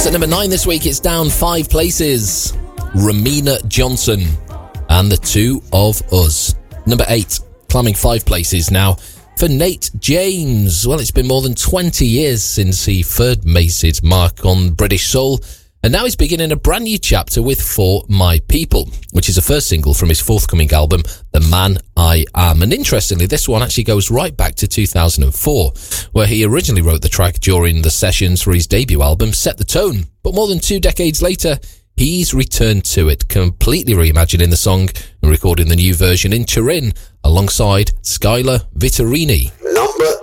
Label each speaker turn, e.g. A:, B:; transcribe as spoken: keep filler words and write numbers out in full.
A: At number nine this week, it's down five places. Ramina Johnson and The Two of Us. Number eight, climbing five places now for Nate James. Well, it's been more than twenty years since he first made his mark on British soul, and now he's beginning a brand new chapter with For My People, which is the first single from his forthcoming album, The Man I Am. And interestingly, this one actually goes right back to two thousand four, where he originally wrote the track during the sessions for his debut album, Set the Tone. But more than two decades later, he's returned to it, completely reimagining the song and recording the new version in Turin alongside Skylar Vittorini.
B: Number